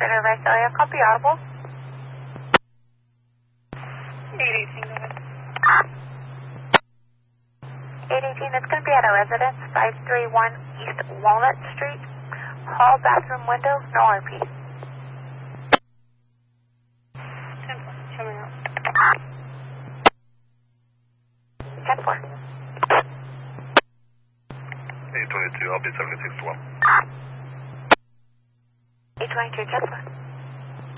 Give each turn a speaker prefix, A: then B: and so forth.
A: Center, Visalia. Copy audible.
B: 818, go ahead.
A: 818, it's going to be at a residence, 531 East Walnut Street. Hall, bathroom, window, no RP.
B: 10-4, show me out.
A: 10-4.
C: 822, I'll be 76 to 1.
A: 822, 10-4.